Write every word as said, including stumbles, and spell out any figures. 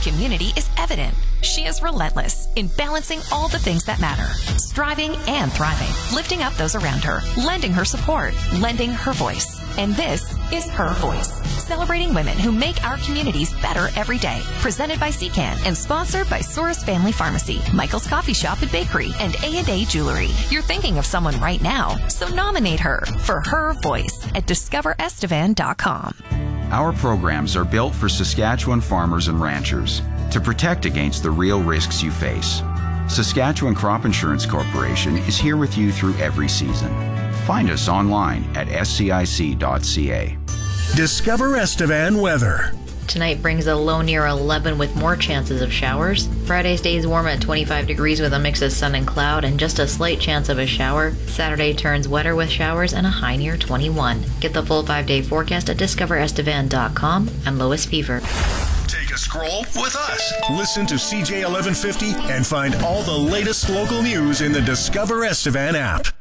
community is evident. She is relentless in balancing all the things that matter, striving and thriving, lifting up those around her, lending her support, lending her voice. And this is Her Voice, celebrating women who make our communities better every day. Presented by C CAN and sponsored by Soros Family Pharmacy, Michael's Coffee Shop and Bakery, and A and A Jewelry. You're thinking of someone right now, so nominate her for Her Voice at discover estevan dot com. Our programs are built for Saskatchewan farmers and ranchers to protect against the real risks you face. Saskatchewan Crop Insurance Corporation is here with you through every season. Find us online at s c i c dot c a. Discover Estevan weather. Tonight brings a low near eleven with more chances of showers. Friday stays warm at twenty-five degrees with a mix of sun and cloud and just a slight chance of a shower. Saturday turns wetter with showers and a high near twenty-one. Get the full five-day forecast at discover estevan dot com. I'm Lois Beaver. Take a scroll with us. Listen to C J eleven fifty and find all the latest local news in the Discover Estevan app.